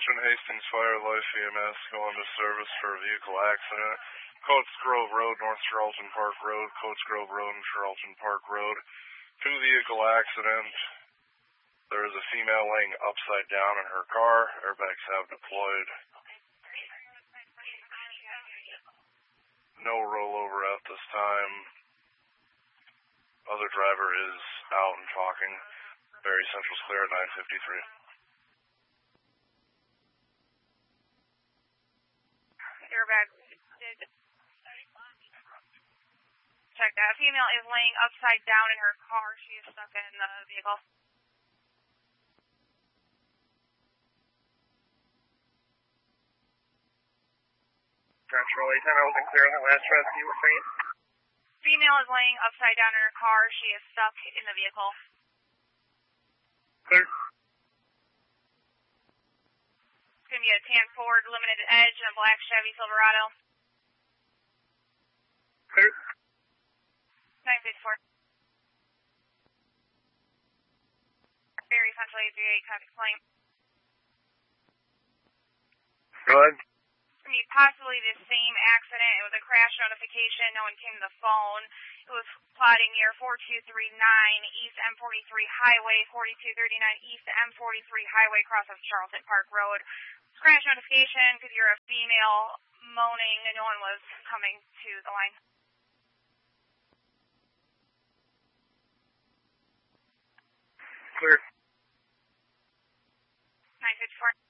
Attention Hastings Fire Life EMS going to service for a vehicle accident. Coates Grove Road, North Charlton Park Road, Coates Grove Road and Charlton Park Road. 2 vehicle accident. There is a female laying upside down in her car. Airbags have deployed. No rollover at this time. Other driver is out and talking. Barry Central's clear at 9:53. Airbag did check that. A female is laying upside down in her car. She is stuck in the vehicle. Central 810, I wasn't clear on that last rescue. What's saying? Female is laying upside down in her car. She is stuck in the vehicle. Clear. It's going to be a tan Ford Limited Edge and a black Chevy Silverado. Clear. 954. Barry Central 838, copy claim. Go ahead. It's going to be possibly the same accident. It was a crash notification. No one came to the phone. It was plotting near 4239 East M43 Highway, 4239 East M43 Highway, cross of Charlton Park Road. Crash notification because you're a female moaning and no one was coming to the line. Clear. 954.